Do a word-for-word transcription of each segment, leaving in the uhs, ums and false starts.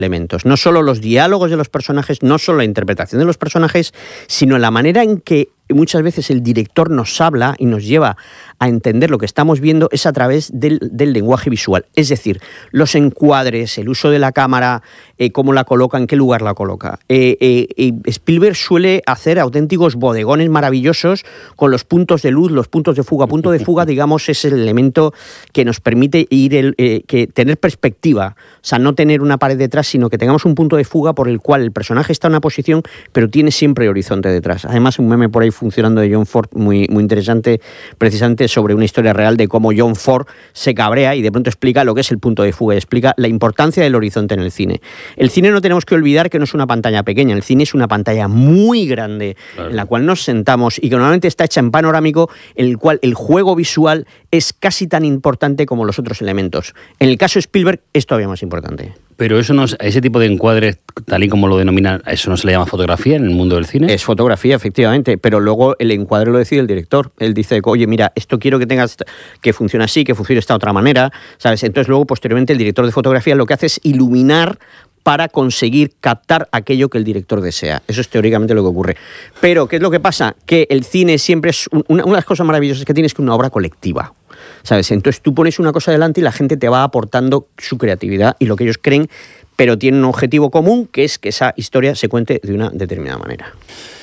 elementos. No solo los diálogos de los personajes, no solo la interpretación de los personajes, sino la manera en que muchas veces el director nos habla y nos lleva a entender lo que estamos viendo es a través del, del lenguaje visual. Es decir, los encuadres, el uso de la cámara, eh, cómo la coloca, en qué lugar la coloca. Eh, eh, eh, Spielberg suele hacer auténticos bodegones maravillosos con los puntos de luz, los puntos de fuga. Punto de fuga, digamos, es el elemento que nos permite ir el, eh, que tener perspectiva. O sea, no tener una pared detrás, sino que tengamos un punto de fuga por el cual el personaje está en una posición, pero tiene siempre horizonte detrás. Además, un meme por ahí funcionando de John Ford muy, muy interesante, precisamente sobre una historia real de cómo John Ford se cabrea y de pronto explica lo que es el punto de fuga, explica la importancia del horizonte en el cine. El cine no tenemos que olvidar que no es una pantalla pequeña, el cine es una pantalla muy grande, claro, en la cual nos sentamos y que normalmente está hecha en panorámico, en el cual el juego visual es casi tan importante como los otros elementos. En el caso de Spielberg es todavía más importante. Pero eso no, ese tipo de encuadres, tal y como lo denominan, ¿eso no se le llama fotografía en el mundo del cine? Es fotografía, efectivamente, pero luego el encuadre lo decide el director. Él dice, oye, mira, esto quiero que tengas, que funcione así, que funcione de esta otra manera, ¿sabes? Entonces luego, posteriormente, el director de fotografía lo que hace es iluminar para conseguir captar aquello que el director desea. Eso es teóricamente lo que ocurre. Pero, ¿qué es lo que pasa? Que el cine siempre es... Una, una de las cosas maravillosas que tiene es que es una obra colectiva, ¿sabes? Entonces tú pones una cosa delante y la gente te va aportando su creatividad y lo que ellos creen, pero tienen un objetivo común, que es que esa historia se cuente de una determinada manera.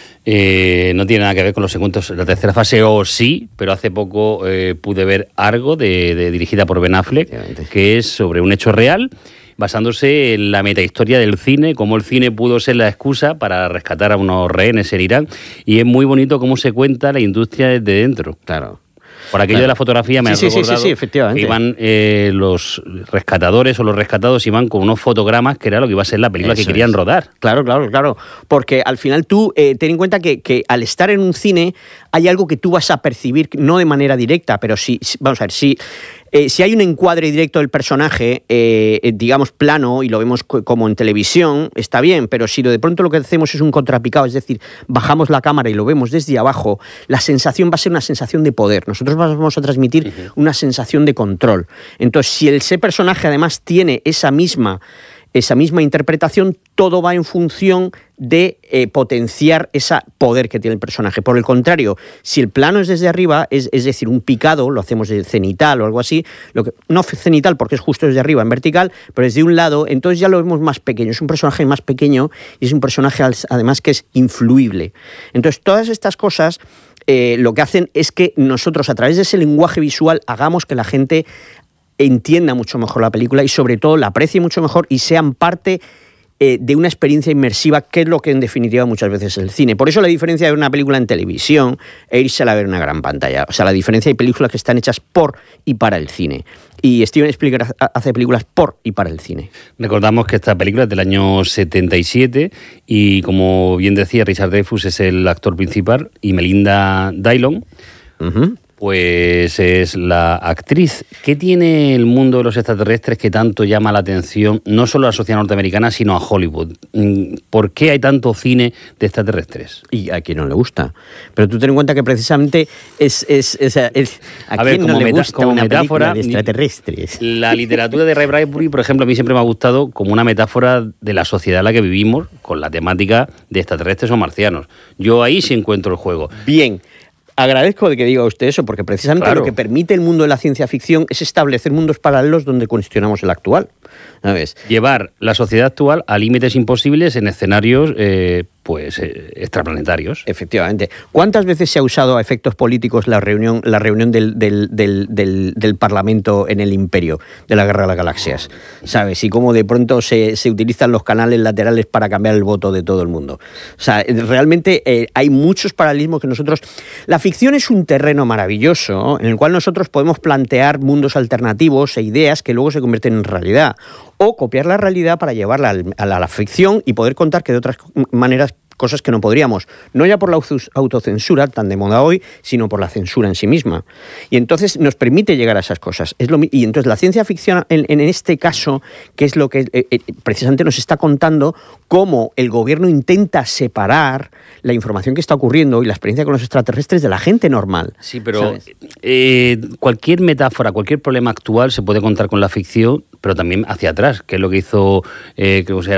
Eh, no tiene nada que ver con los segundos, la tercera fase, o sí, pero hace poco eh, pude ver Argo, de, de, dirigida por Ben Affleck, que es sobre un hecho real, basándose en la metahistoria del cine, cómo el cine pudo ser la excusa para rescatar a unos rehenes en Irán, y es muy bonito cómo se cuenta la industria desde dentro. Claro. Por aquello claro. de la fotografía me sí, ha sí, recordado sí, sí, efectivamente. que iban eh, los rescatadores o los rescatados iban con unos fotogramas que era lo que iba a ser la película Eso que querían es. rodar. Claro, claro, claro. Porque al final tú eh, ten en cuenta que, que al estar en un cine hay algo que tú vas a percibir, no de manera directa, pero sí, vamos a ver, sí... Eh, si hay un encuadre directo del personaje, eh, digamos plano, y lo vemos co- como en televisión, está bien, pero si de pronto lo que hacemos es un contrapicado, es decir, bajamos la cámara y lo vemos desde abajo, la sensación va a ser una sensación de poder. Nosotros vamos a transmitir uh-huh. una sensación de control. Entonces, si ese personaje además tiene esa misma... esa misma interpretación, todo va en función de eh, potenciar ese poder que tiene el personaje. Por el contrario, si el plano es desde arriba, es, es decir, un picado, lo hacemos de cenital o algo así, lo que, no cenital porque es justo desde arriba, en vertical, pero desde un lado, entonces ya lo vemos más pequeño. Es un personaje más pequeño y es un personaje además que es influible. Entonces, todas estas cosas eh, lo que hacen es que nosotros, a través de ese lenguaje visual, hagamos que la gente entienda mucho mejor la película y sobre todo la aprecie mucho mejor y sean parte eh, de una experiencia inmersiva, que es lo que en definitiva muchas veces es el cine. Por eso la diferencia de ver una película en televisión e irse a ver una gran pantalla. O sea, la diferencia hay películas que están hechas por y para el cine. Y Steven Spielberg hace películas por y para el cine. Recordamos que esta película es del año setenta y siete y, como bien decía, Richard Dreyfuss es el actor principal y Melinda Dillon, uh-huh. pues es la actriz. ¿Qué tiene el mundo de los extraterrestres que tanto llama la atención, no solo a la sociedad norteamericana, sino a Hollywood? ¿Por qué hay tanto cine de extraterrestres? Y a quien no le gusta. Pero tú ten en cuenta que precisamente es... es, es, es a, a quien ver, no le meta, gusta como una metáfora de extraterrestres. La literatura de Ray Bradbury, por ejemplo, a mí siempre me ha gustado como una metáfora de la sociedad en la que vivimos, con la temática de extraterrestres o marcianos. Yo ahí sí encuentro el juego. Bien. Agradezco de que diga usted eso, porque precisamente claro. lo que permite el mundo de la ciencia ficción es establecer mundos paralelos donde cuestionamos el actual, ¿sabes? Llevar la sociedad actual a límites imposibles en escenarios eh, pues eh, extraplanetarios. Efectivamente. ¿Cuántas veces se ha usado a efectos políticos la reunión, la reunión del, del, del, del, del Parlamento en el Imperio, de la Guerra de las Galaxias? ¿Sabes? Y cómo de pronto se, se utilizan los canales laterales para cambiar el voto de todo el mundo. O sea, realmente eh, hay muchos paralelismos que nosotros... La ficción es un terreno maravilloso, ¿no? En el cual nosotros podemos plantear mundos alternativos e ideas que luego se convierten en realidad, o copiar la realidad para llevarla a la, a la ficción y poder contar que de otras maneras cosas que no podríamos, no ya por la autocensura tan de moda hoy, sino por la censura en sí misma. Y entonces nos permite llegar a esas cosas. Es lo, y entonces la ciencia ficción, en, en este caso, que es lo que eh, eh, precisamente nos está contando cómo el gobierno intenta separar la información que está ocurriendo y la experiencia con los extraterrestres de la gente normal. Sí, pero eh, cualquier metáfora, cualquier problema actual se puede contar con la ficción, pero también hacia atrás, que es lo que hizo, eh, que, o sea,